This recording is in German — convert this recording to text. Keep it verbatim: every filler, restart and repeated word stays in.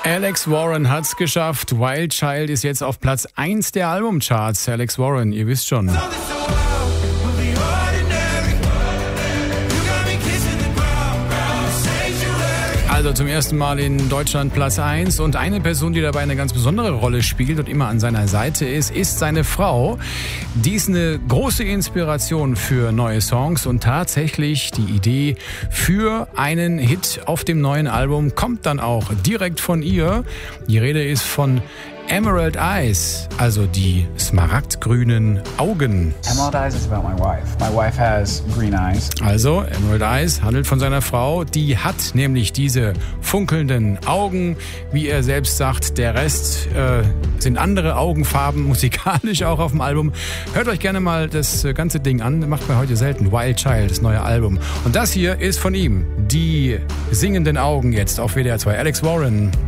Alex Warren hat's geschafft. Wild Child ist jetzt auf Platz eins der Albumcharts. Alex Warren, ihr wisst schon. Also zum ersten Mal in Deutschland Platz eins und eine Person, die dabei eine ganz besondere Rolle spielt und immer an seiner Seite ist, ist seine Frau. Die ist eine große Inspiration für neue Songs und tatsächlich die Idee für einen Hit auf dem neuen Album kommt dann auch direkt von ihr. Die Rede ist von Emerald Eyes, also die smaragdgrünen Augen. Emerald Eyes is about my wife. My wife has green eyes. Also, Emerald Eyes handelt von seiner Frau. Die hat nämlich diese funkelnden Augen. Wie er selbst sagt, der Rest äh, sind andere Augenfarben, musikalisch auch auf dem Album. Hört euch gerne mal das ganze Ding an. Macht man heute selten. Wild Child, das neue Album. Und das hier ist von ihm. Die singenden Augen jetzt auf W D R zwei. Alex Warren.